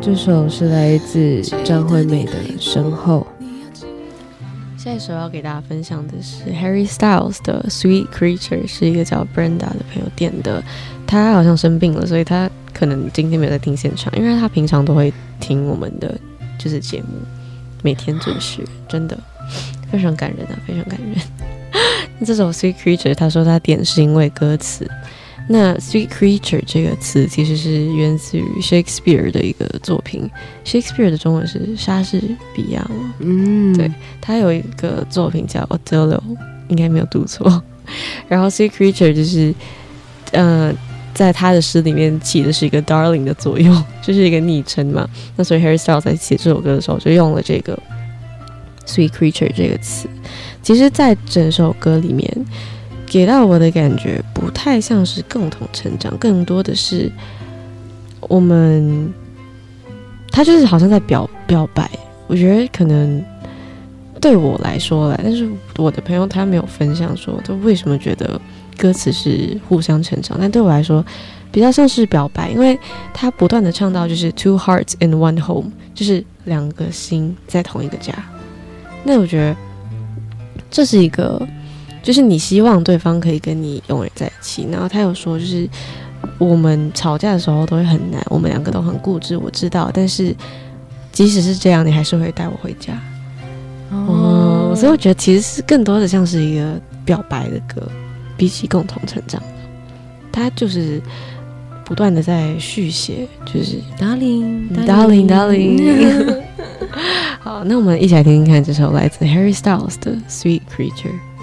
这首是来自张惠妹的《身后》。下一首要给大家分享的是 Harry Styles 的 Sweet Creature， 是一个叫 Brenda 的朋友点的。他好像生病了，所以他可能今天没有在听现场，因为他平常都会听我们的就是节目，每天准时，真的非常感人啊，非常感人。那这首 Sweet Creature 他说他点是因为歌词，那 Sweet Creature 这个词其实是源自于 Shakespeare 的一个作品， Shakespeare 的中文是莎士比亚吗？对，他有一个作品叫 Othello， 应该没有读错。然后 Sweet Creature 就是在他的诗里面起的是一个 darling 的作用，就是一个昵称嘛。那所以 Harry Styles 在写这首歌的时候就用了这个 Sweet Creature 这个词。其实在整首歌里面给到我的感觉不太像是共同成长，更多的是他就是好像在表白。我觉得可能对我来说但是我的朋友他没有分享说他为什么觉得歌词是互相成长，但对我来说比较像是表白，因为他不断的唱到就是 two hearts in one home， 就是两个心在同一个家。那我觉得这是一个就是你希望对方可以跟你永远在一起，然后他有说就是我们吵架的时候都会很难，我们两个都很固执，我知道，但是即使是这样你还是会带我回家。所以我觉得其实是更多的像是一个表白的歌，比起共同成长，他就是不断的在续写，就是 darling darling darling 好，那我们一起来听听看这首来自 Harry Styles 的 Sweet Creature。